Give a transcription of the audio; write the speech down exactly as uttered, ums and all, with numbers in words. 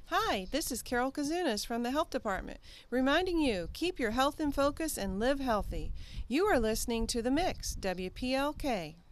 Hi, this is Carol Kazunas from the Health Department, reminding you, keep your health in focus and live healthy. You are listening to The Mix, W P L K.